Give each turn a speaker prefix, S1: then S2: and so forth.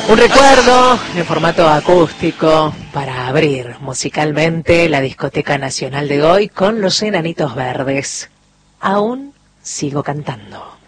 S1: Un recuerdo en formato acústico para abrir musicalmente la Discoteca Nacional de hoy con los Enanitos Verdes. Aún sigo cantando.